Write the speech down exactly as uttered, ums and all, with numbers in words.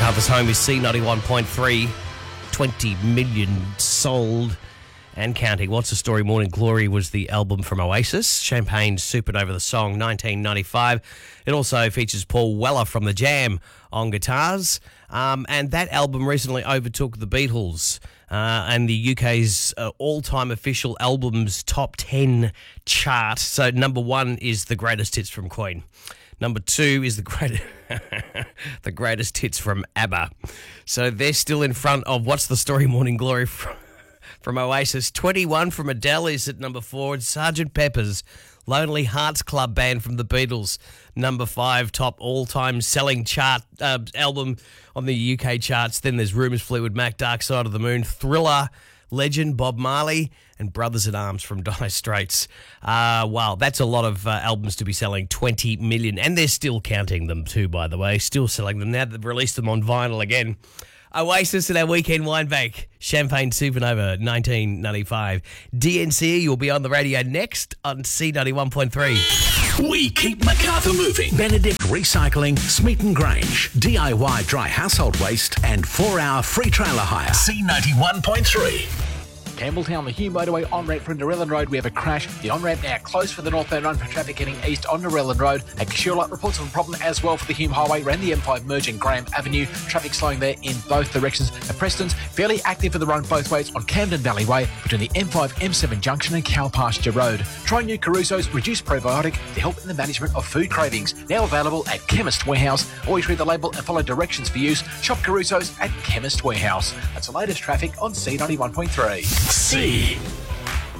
Harvest Home is C ninety-one point three, twenty million sold and counting. What's the Story? Morning Glory was the album from Oasis. Champagne Supernova, the song, nineteen ninety-five. It also features Paul Weller from The Jam on guitars. Um, and that album recently overtook the Beatles uh, and the U K's uh, all-time official albums top ten chart. So number one is The Greatest Hits from Queen. Number two is the great, the greatest hits from ABBA. So they're still in front of What's the Story? Morning Glory from, from Oasis. twenty-one from Adele is at number four. And Sergeant Pepper's Lonely Hearts Club Band from the Beatles. Number five, top all-time selling chart uh, album on the U K charts. Then there's Rumours, Fleetwood Mac, Dark Side of the Moon, Thriller, Legend, Bob Marley, and Brothers in Arms from Dire Straits. Uh, wow, that's a lot of uh, albums to be selling, twenty million. And they're still counting them too, by the way. Still selling them. Now they've released them on vinyl again. Oasis and our weekend wine bank. Champagne Supernova, nineteen ninety-five. D N C E will be on the radio next on C ninety-one point three. We keep Macarthur moving. Benedict Recycling, Smeaton Grange, D I Y dry household waste, and four-hour free trailer hire. C ninety-one point three. Campbelltown, the Hume Motorway on-ramp for Narellan Road. We have a crash. The on-ramp now closed for the northbound run for traffic heading east on Narellan Road. And Casula reports of a problem as well for the Hume Highway around the M five merging Graham Avenue. Traffic slowing there in both directions. And Preston's fairly active for the run both ways on Camden Valley Way between the M five M seven junction and Cow Pasture Road. Try new Caruso's Reduced Probiotic to help in the management of food cravings. Now available at Chemist Warehouse. Always read the label and follow directions for use. Shop Caruso's at Chemist Warehouse. That's the latest traffic on C ninety-one point three. C